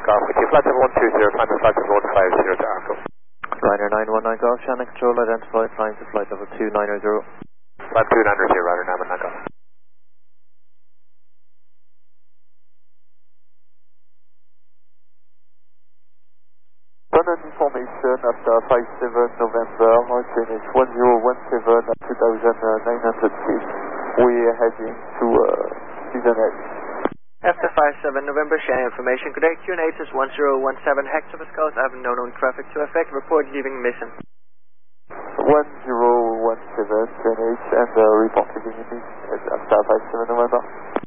Golf, with you, flight 7120, climb to flight 150 to Arco. Ryder 919 Golf, Shannon Control, identify, flying to flight level 290. Flight 290, Ryder 919 Golf. London information after 57 November, motion is 1017 at 2900 feet. We're heading to season edge. After 57 November, Shannon information. Good day, QNH is 1017 hectobus coast. I have no known traffic to affect. Report leaving mission. 1017 QNH and report leaving mission after 57 November.